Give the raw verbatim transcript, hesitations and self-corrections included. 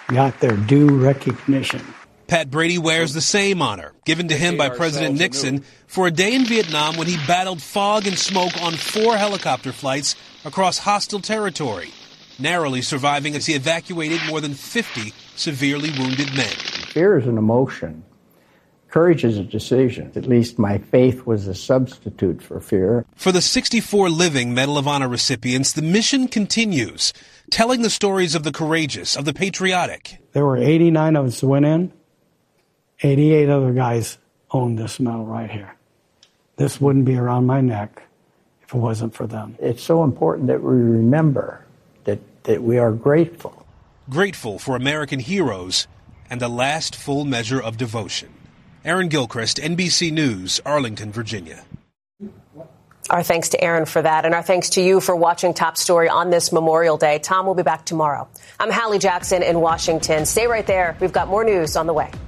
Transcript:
got their due recognition. Pat Brady wears the same honor, given to him by President Nixon for a day in Vietnam when he battled fog and smoke on four helicopter flights across hostile territory, narrowly surviving as he evacuated more than fifty severely wounded men. Fear is an emotion. Courage is a decision. At least my faith was a substitute for fear. For the sixty-four living Medal of Honor recipients, the mission continues, telling the stories of the courageous, of the patriotic. There were eighty-nine of us who went in. eighty-eight other guys owned this medal right here. This wouldn't be around my neck if it wasn't for them. It's so important that we remember that, that we are grateful. Grateful for American heroes and the last full measure of devotion. Aaron Gilchrist, N B C News, Arlington, Virginia. Our thanks to Aaron for that, and our thanks to you for watching Top Story on this Memorial Day. Tom will be back tomorrow. I'm Hallie Jackson in Washington. Stay right there. We've got more news on the way.